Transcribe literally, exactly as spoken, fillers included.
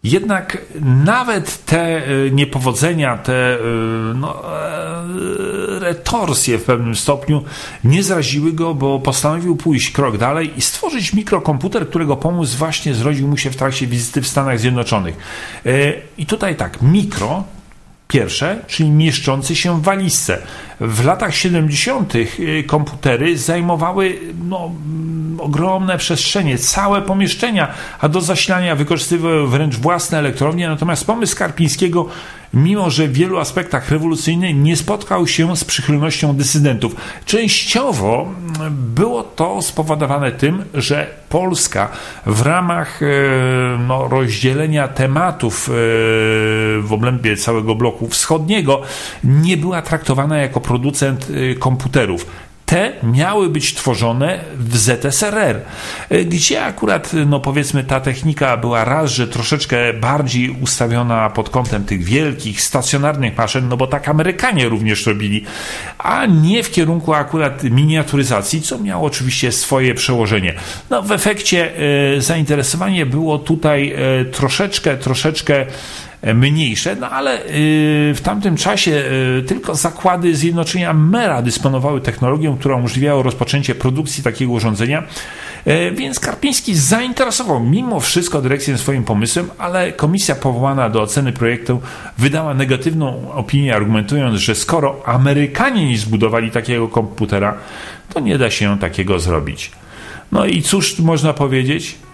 Jednak nawet te niepowodzenia, te no, retorsje w pewnym stopniu nie zraziły go, bo postanowił pójść krok dalej i stworzyć mikrokomputer, którego pomysł właśnie zrodził mu się w trakcie wizyty w Stanach Zjednoczonych. I tutaj tak, mikro, pierwsze, czyli mieszczący się w walizce. W latach siedemdziesiątych komputery zajmowały no, ogromne przestrzenie, całe pomieszczenia, a do zasilania wykorzystywały wręcz własne elektrownie, natomiast pomysł Karpińskiego, mimo że w wielu aspektach rewolucyjny, nie spotkał się z przychylnością dysydentów. Częściowo było to spowodowane tym, że Polska w ramach no, rozdzielenia tematów w obrębie całego bloku wschodniego nie była traktowana jako producent komputerów. Te miały być tworzone w Z S R R, gdzie akurat, no powiedzmy, ta technika była raz, że troszeczkę bardziej ustawiona pod kątem tych wielkich, stacjonarnych maszyn, no bo tak Amerykanie również robili, a nie w kierunku akurat miniaturyzacji, co miało oczywiście swoje przełożenie. No w efekcie e, zainteresowanie było tutaj e, troszeczkę, troszeczkę mniejsze, no ale w tamtym czasie tylko zakłady Zjednoczenia Mera dysponowały technologią, która umożliwiała rozpoczęcie produkcji takiego urządzenia, więc Karpiński zainteresował mimo wszystko dyrekcję swoim pomysłem, ale komisja powołana do oceny projektu wydała negatywną opinię, argumentując, że skoro Amerykanie nie zbudowali takiego komputera, to nie da się takiego zrobić. No i cóż można powiedzieć?